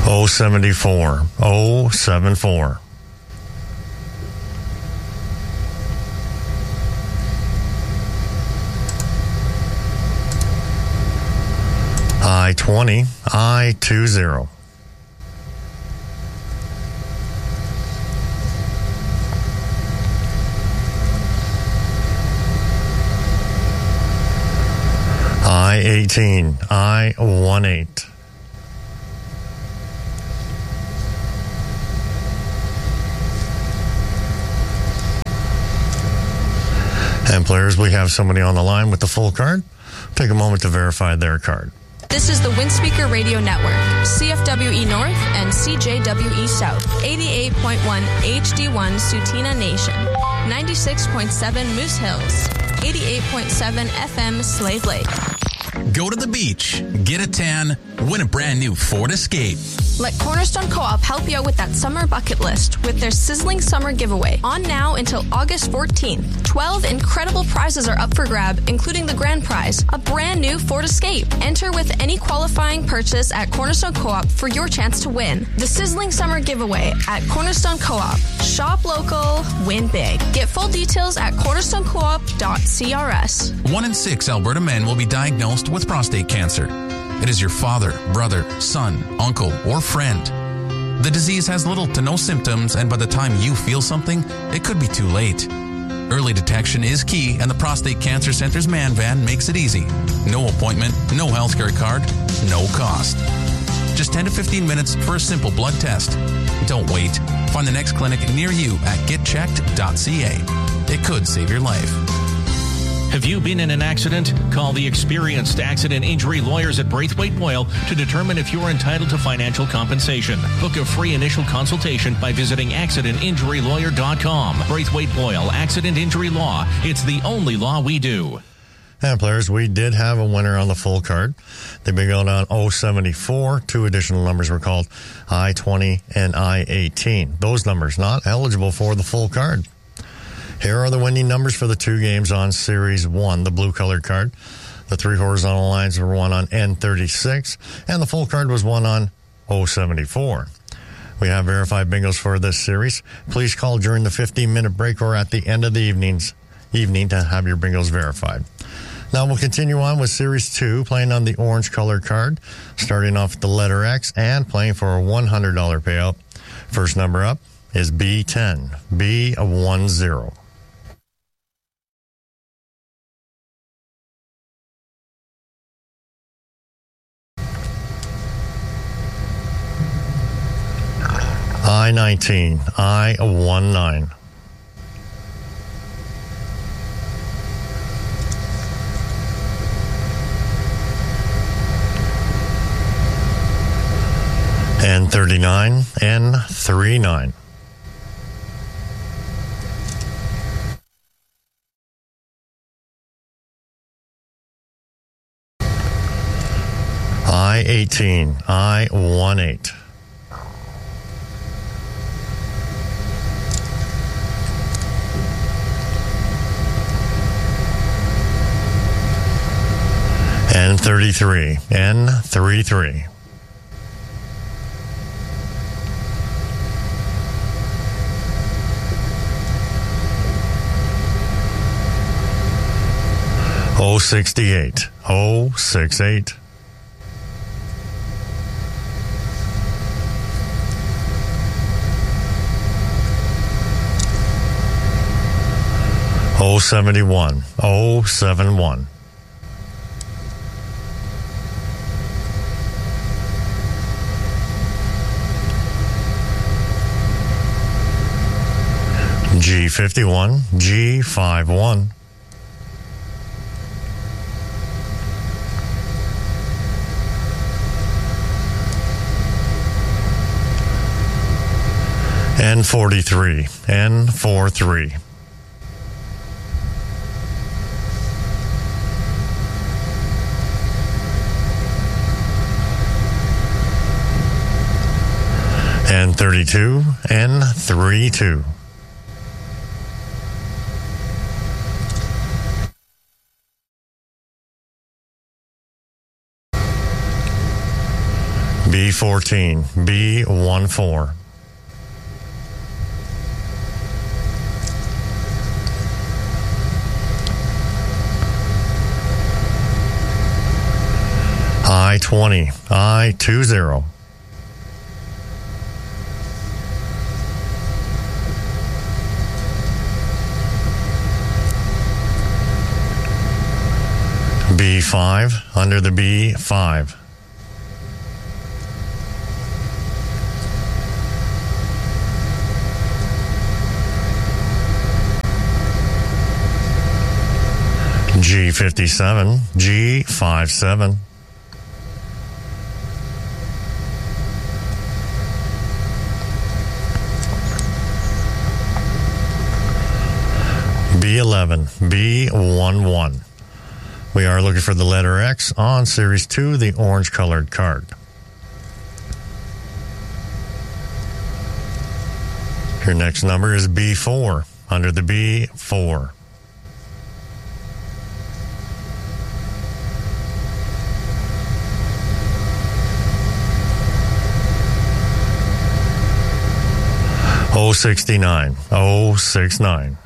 074. 074. I-20. I-20. I-18. I-18. And players, we have somebody on the line with the full card. Take a moment to verify their card. This is the Windspeaker Radio Network, CFWE North and CJWE South, 88.1 HD1 Sutina Nation, 96.7 Moose Hills, 88.7 FM Slave Lake. Go to the beach, get a tan, win a brand new Ford Escape. Let Cornerstone Co-op help you out with that summer bucket list with their sizzling summer giveaway. On now until August 14th. 12 incredible prizes are up for grab, including the grand prize, a brand new Ford Escape. Enter with any qualifying purchase at Cornerstone Co-op for your chance to win. The sizzling summer giveaway at Cornerstone Co-op. Shop local, win big. Get full details at cornerstonecoop.crs. 1 in 6 Alberta men will be diagnosed with prostate cancer. It is your father, brother, son, uncle, or friend. The disease has little to no symptoms, and by the time you feel something, it could be too late. Early detection is key, and the Prostate Cancer Center's Man Van makes it easy. No appointment, no healthcare card, no cost. Just 10 to 15 minutes for a simple blood test. Don't wait. Find the next clinic near you at getchecked.ca. It could save your life. Have you been in an accident? Call the experienced accident injury lawyers at Braithwaite Boyle to determine if you're entitled to financial compensation. Book a free initial consultation by visiting accidentinjurylawyer.com. Braithwaite Boyle, Accident Injury Law. It's the only law we do. And players, we did have a winner on the full card. They've been going on 074. 2 additional numbers were called I-20 and I-18. Those numbers not eligible for the full card. Here are the winning numbers for the 2 games on Series 1, the blue-colored card. The 3 horizontal lines were won on N36, and the full card was won on 074. We have verified bingos for this series. Please call during the 15-minute break or at the end of the evening to have your bingos verified. Now we'll continue on with Series 2, playing on the orange-colored card, starting off with the letter X and playing for a $100 payout. First number up is B10, B10. I-19, I-19. N39, N39. I-18, I-18. N33, N33. O68, O68. O71, O71. G51, G51. N43, N43. N32, N32. B14, B14. I-20, I-20. B5, under the B5. G57, G57. B11, B11. We are looking for the letter X on Series 2, the orange-colored card. Your next number is B4, under the B4. O69, O69.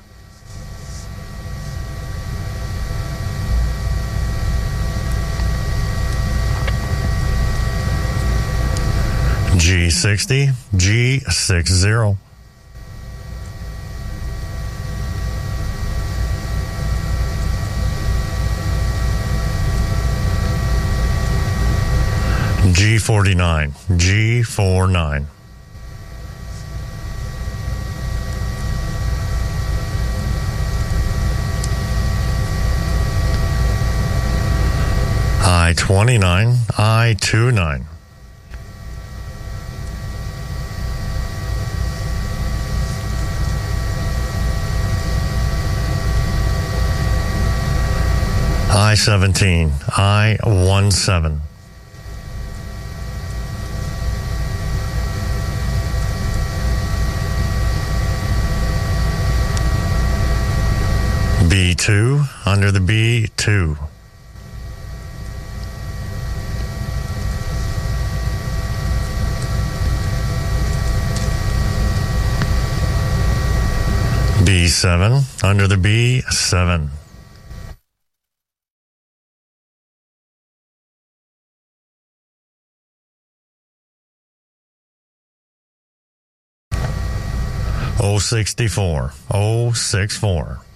G60, G60. G49, G49. I-29, I-29. I-17, I-17. B2, under the B2. B7, under the B7. O64, O64.